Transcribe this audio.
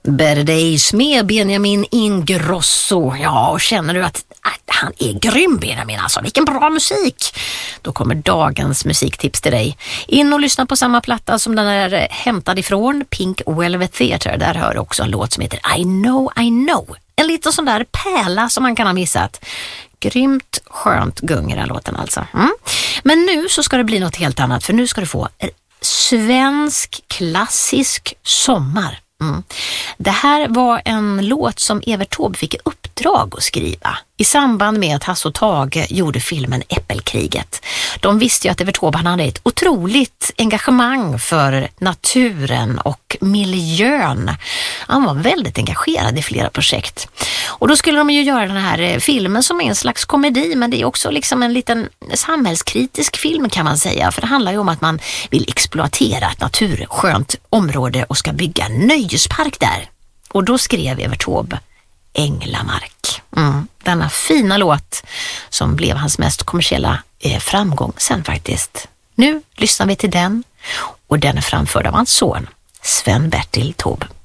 Better Days med Benjamin Ingrosso. Ja, och känner du att han är grym, Benjamin, alltså vilken bra musik. Då kommer dagens musiktips till dig. In och lyssna på samma platta som den är hämtad ifrån, Pink Velvet Theatre. Där hör du också en låt som heter I Know, I Know. En liten sån där pärla som man kan ha missat. Grymt skönt gung i den låten alltså. Men nu så ska det bli något helt annat, för nu ska du få svensk klassisk sommar. Det här var en låt som Evert Taube fick i uppdrag att skriva i samband med att Hasse och Tage gjorde filmen Äppelkriget. De visste ju att Evert Taube hade ett otroligt engagemang för naturen och miljön. Han var väldigt engagerad i flera projekt. Och då skulle de ju göra den här filmen som är en slags komedi, men det är också liksom en liten samhällskritisk film kan man säga. För det handlar ju om att man vill exploatera ett naturskönt område och ska bygga en nöjespark där. Och då skrev Evert Taube Änglamark. Denna fina låt som blev hans mest kommersiella framgång sen faktiskt. Nu lyssnar vi till den, och den är framförd av hans son Sven-Bertil Taube.